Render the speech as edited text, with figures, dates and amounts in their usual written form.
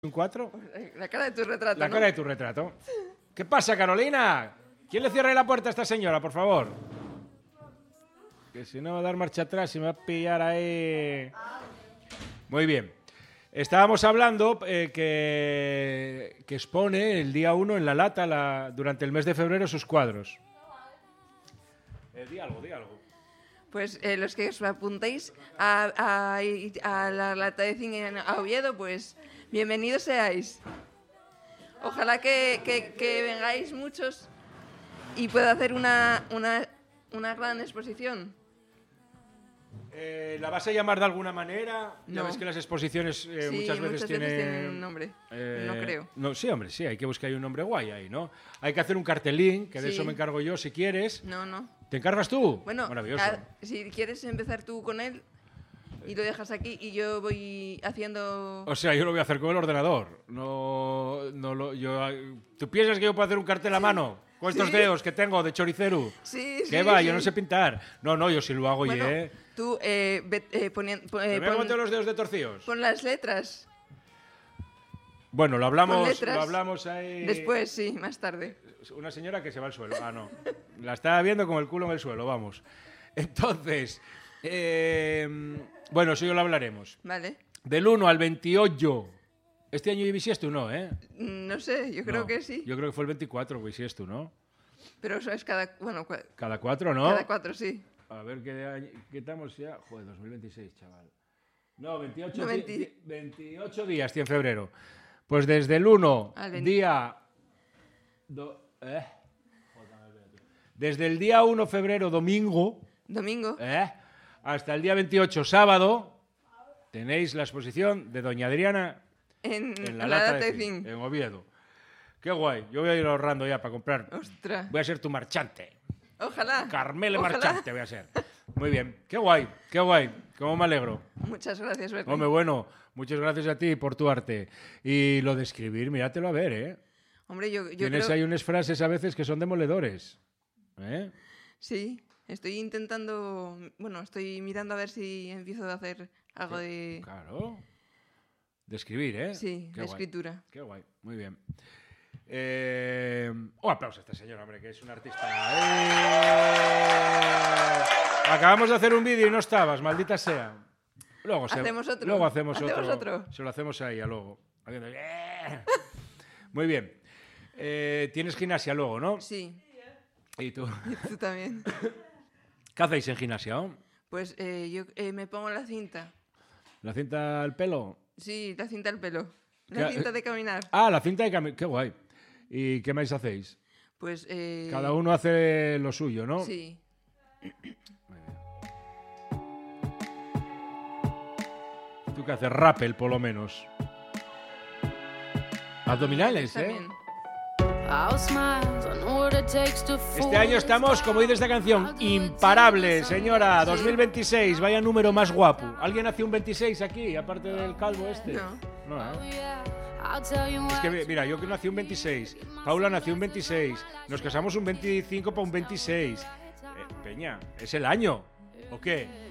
¿Un 4? La cara de tu retrato, La ¿no? cara de tu retrato. ¿Qué pasa, Carolina? ¿Quién le cierra la puerta a esta señora, por favor? Que si no va a dar marcha atrás y me va a pillar ahí. Muy bien. Estábamos hablando que expone el día 1 en La Lata durante el mes de febrero sus cuadros. Di algo, di algo. Pues los que os apuntéis a la Lata de Cine en Oviedo, pues bienvenidos seáis. Ojalá que vengáis muchos y pueda hacer una gran exposición. ¿La vas a llamar de alguna manera? No. Ya ves que las exposiciones Sí, muchas veces tienen un nombre. No creo. No, sí, hombre, sí, hay que buscar ahí un nombre guay ahí, ¿no? Hay que hacer un cartelín, que de Sí. eso me encargo yo si quieres. No. ¿Te encargas tú? Bueno, Maravilloso. si quieres empezar tú con él y lo dejas aquí y yo voy haciendo... O sea, yo lo voy a hacer con el ordenador. ¿Tú piensas que yo puedo hacer un cartel a mano? Con estos Sí. dedos que tengo de choricero. Sí, ¿Qué sí, va? sí. Yo no sé pintar. No, yo sí lo hago, Bueno, oye. tú ¿Me cómo tengo los dedos de torcidos? pon las letras. Bueno, lo Pon hablamos letras. ahí. Después, sí, más tarde. Una señora que se va al suelo. Ah, no. La estaba viendo con el culo en el suelo, vamos. Entonces, bueno, eso yo lo hablaremos. Vale. Del 1 al 28. Este año hay bisiesto, ¿no? No sé, yo creo No, que sí. Yo creo que fue el 24 bisiesto, ¿no? Pero eso es cada... Bueno, Cada 4, ¿no? cada 4, sí. A ver qué estamos ya. Joder, 2026, chaval. No, 28, No, 28 días tiene febrero. Pues desde el 1 Al 20. día... Desde el día 1 febrero, domingo, Domingo. hasta el día 28, sábado, tenéis la exposición de Doña Adriana En la la Lata Lata de de Cine, Cine. en Oviedo. Qué guay. Yo voy a ir ahorrando ya para comprar. Ostras. Voy a ser tu marchante. Ojalá. Carmele Ojalá. Marchante voy a ser. Muy bien. Qué guay, qué guay. Cómo me alegro. Muchas gracias, Bernie. Hombre, bueno, muchas gracias a ti por tu arte. Y lo de escribir, míratelo a ver, ¿eh? Hombre, yo Tienes creo... ahí unas frases a veces que son demoledores. ¿Eh? Sí, estoy intentando... Bueno, estoy mirando a ver si empiezo a hacer algo de... Claro. De escribir, ¿eh? Sí, Qué de guay. escritura. Qué guay. Muy bien. Un aplauso a este señor, hombre, que es un artista. Acabamos de hacer un vídeo y no estabas, maldita sea. Luego Hacemos otro. Luego hacemos Hacemos otro. otro. Se lo hacemos a ella luego. Haciendo, Muy bien. Tienes gimnasia luego, ¿no? Sí, ¿Y tú? y tú también. ¿Qué hacéis en gimnasia? ¿No? Pues yo me pongo la cinta. ¿La cinta al pelo? Sí, la cinta al pelo. La ¿Qué- cinta de caminar. Ah, la cinta de caminar. Qué guay. ¿Y qué más hacéis? Pues... Cada uno hace lo suyo, ¿no? Sí. ¿Tú qué haces? Rappel, por lo menos. Abdominales, ¿eh? También. Este año estamos, como dice esta canción, imparables, señora. 2026, vaya número más guapo. ¿Alguien nació un 26 aquí, aparte del calvo este? No. No, ¿eh? Es que, mira, yo que nací un 26, Paula nació un 26, nos casamos un 25 para un 26. Peña, ¿es el año? ¿O qué?